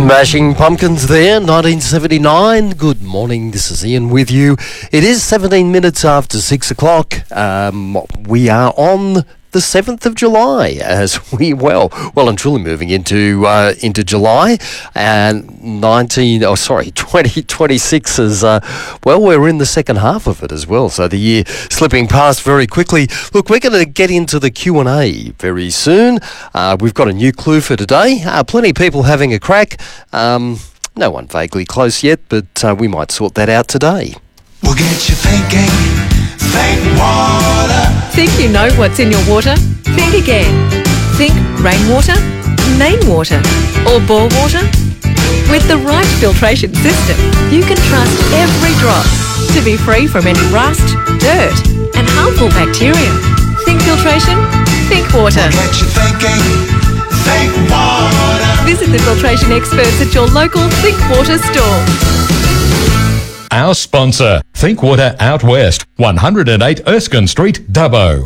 Smashing Pumpkins there, 1979. Good morning, this is Ian with you. It is 17 minutes after 6 o'clock. We are on the 7th of July as we well and truly moving into July, and 2026 is we're in the second half of it as well, so the year slipping past very quickly. Look, we're going to get into the Q&A very soon. We've got a new clue for today. Plenty of people having a crack. No one vaguely close yet, but we might sort that out today. We'll get you thinking. Think water. Think you know what's in your water? Think again. Think rainwater, main water, or bore water? With the right filtration system, you can trust every drop to be free from any rust, dirt, and harmful bacteria. Think filtration, think water. We'll get you thinking. Think water. Visit the filtration experts at your local Think Water store. Our sponsor, Think Water Out West, 108 Erskine Street, Dubbo.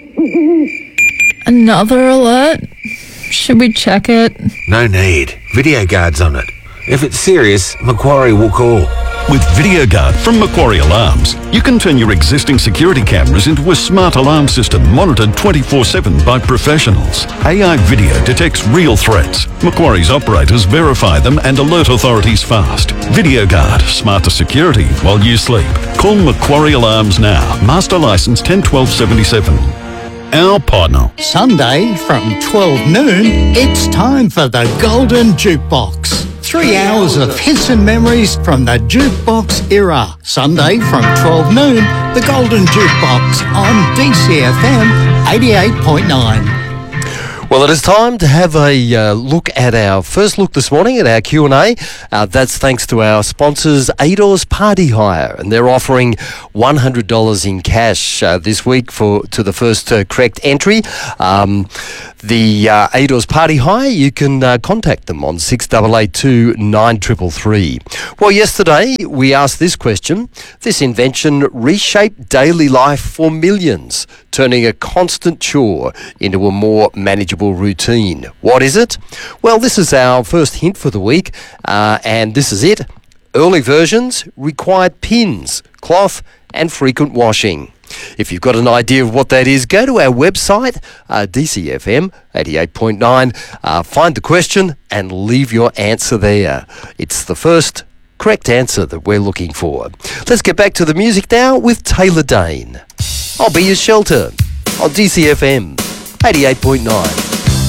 Another alert? Should we check it? No need. Video guard's on it. If it's serious, Macquarie will call. With VideoGuard from Macquarie Alarms, you can turn your existing security cameras into a smart alarm system monitored 24/7 by professionals. AI video detects real threats. Macquarie's operators verify them and alert authorities fast. VideoGuard, smarter security while you sleep. Call Macquarie Alarms now. Master license 101277. Our partner. Sunday from 12 noon, it's time for the Golden Jukebox. 3 hours of hits and memories from the jukebox era. Sunday from 12 noon, the Golden Jukebox on DCFM 88.9. Well, it is time to have a look at our first look this morning at our Q&A. That's thanks to our sponsors, Ados Party Hire, and they're offering $100 in cash this week to the first correct entry. The Ados Party Hire, you can contact them on 6882 9333. Well, yesterday we asked this question. This invention reshaped daily life for millions, turning a constant chore into a more manageable routine. What is it? Well, this is our first hint for the week, and this is it. Early versions required pins, cloth, and frequent washing. If you've got an idea of what that is, go to our website, DCFM 88.9, find the question and leave your answer there. It's the first correct answer that we're looking for. Let's get back to the music now with Taylor Dane. I'll Be Your Shelter on DCFM 88.9.